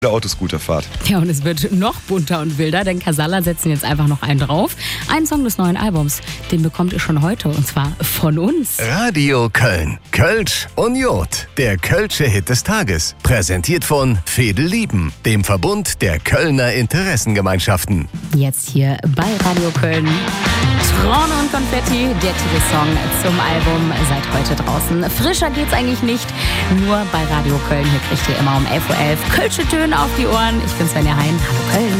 Autoscooterfahrt. Ja, und es wird noch bunter und wilder, denn Casalla setzen jetzt einfach noch einen drauf. Einen Song des neuen Albums, den bekommt ihr schon heute, und zwar von uns. Radio Köln. Kölsch und Jod. Der Kölsche Hit des Tages. Präsentiert von Fedel Lieben, dem Verbund der Kölner Interessengemeinschaften. Jetzt hier bei Radio Köln. Traune und Konfetti, der Titelsong zum Album, seit heute draußen. Frischer geht's eigentlich nicht, nur bei Radio Köln. Hier kriegt ihr immer um 11:11 Uhr Kölsche Töne auf die Ohren. Ich bin Svenja Hein. Hallo Köln.